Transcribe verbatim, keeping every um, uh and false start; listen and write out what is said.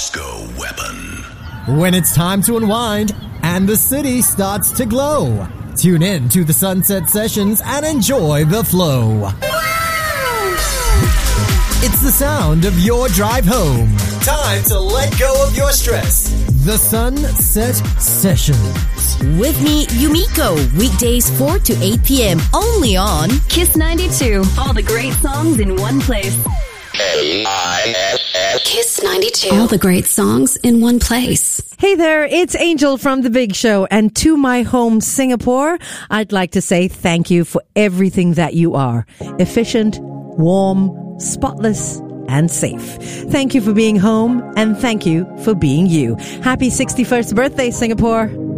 Disco Weapon. When it's time to unwind and the city starts to glow, tune in to the Sunset Sessions and enjoy the flow. Wow! It's the sound of your drive home. Time to let go of your stress. The Sunset Sessions. With me, Yumiko, weekdays four to eight p.m. only on Kiss ninety-two. All the great songs in one place. K I S S. Kiss ninety-two. All the great songs in one place. Hey there, it's Angel from The Big Show, and to my home Singapore, I'd like to say thank you for everything that you are. Efficient, warm, spotless, and safe. Thank you for being home, and thank you for being you. Happy sixty-first birthday, Singapore.